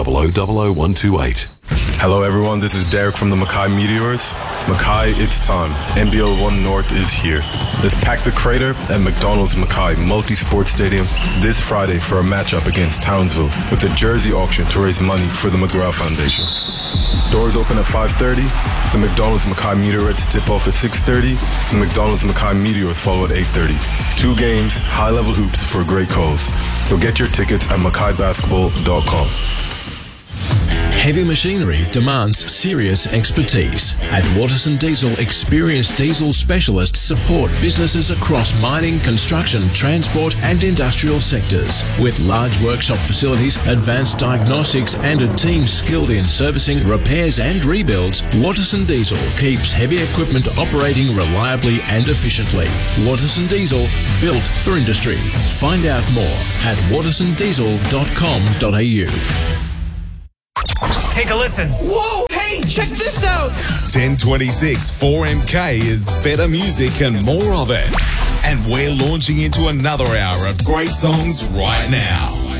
0000128. Hello everyone, this is Derek from the Mackay Meteors. Mackay, it's time. NBL 1 North is here. Let's pack the crater at McDonald's Mackay Multi-Sport Stadium this Friday for a matchup against Townsville with a jersey auction to raise money for the McGraw Foundation. Doors open at 5:30. The McDonald's Mackay Meteorites tip off at 6:30. The McDonald's Mackay Meteors follow at 8:30. 2 games, high-level hoops for a great cause. So get your tickets at mackaybasketball.com. Heavy machinery demands serious expertise. At Waterson Diesel, experienced diesel specialists support businesses across mining, construction, transport and industrial sectors. With large workshop facilities, advanced diagnostics and a team skilled in servicing, repairs and rebuilds, Waterson Diesel keeps heavy equipment operating reliably and efficiently. Waterson Diesel, built for industry. Find out more at watersondiesel.com.au. Take a listen. Whoa, hey, check this out. 1026 4MK is better music and more of it. And we're launching into another hour of great songs right now.